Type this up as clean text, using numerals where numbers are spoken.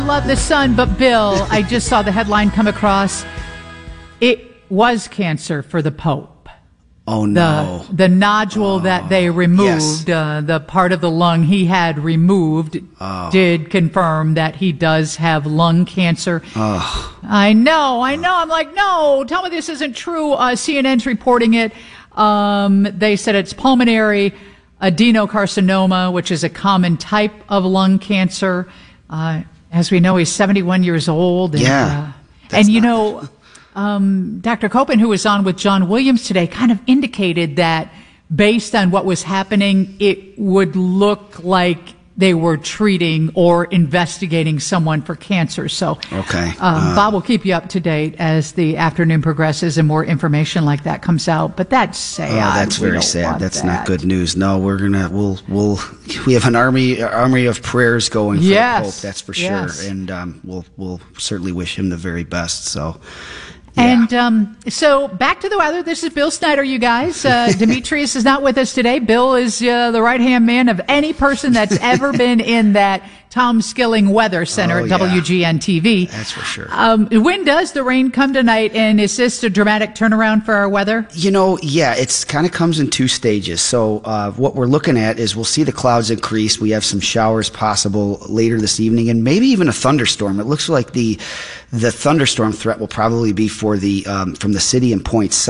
Love the Sun, but Bill, I just saw the headline come across. It was cancer for the Pope. Oh, no. The nodule that they removed, yes. The part of the lung he had removed, did confirm that he does have lung cancer. I know. I'm like, no, tell me this isn't true. CNN's reporting it. They said it's pulmonary adenocarcinoma, which is a common type of lung cancer. As we know, he's 71 years old. And, Dr. Copen, who was on with John Williams today, kind of indicated that based on what was happening, it would look like they were treating or investigating someone for cancer. So, Bob will keep you up to date as the afternoon progresses and more information like that comes out. But that's sad. Oh, that's very sad. That's not good news. No, we have an army of prayers going for the Pope. That's for sure. And we'll certainly wish him the very best. So. Yeah. And so back to the weather. This is Bill Snyder, you guys. Demetrius is not with us today. Bill is the right-hand man of any person that's ever been in that Tom Skilling Weather Center at WGN-TV. That's for sure. When does the rain come tonight, and is this a dramatic turnaround for our weather? It's kind of comes in two stages. So what we're looking at is we'll see the clouds increase. We have some showers possible later this evening, and maybe even a thunderstorm. It looks like the thunderstorm threat will probably be for the from the city and points south.